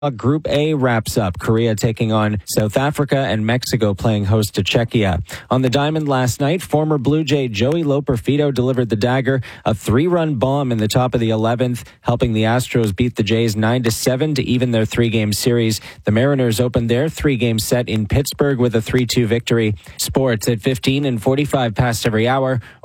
Group A wraps up. Korea taking on South Africa and Mexico playing host to Czechia. On the diamond last night, former Blue Jay Joey Loperfido delivered the dagger, a 3-run bomb in the top of the 11th, helping the Astros beat the Jays 9-7 to even their 3-game series. The Mariners opened their 3-game set in Pittsburgh with a 3-2 victory. Sports at 15 and 45 past every hour.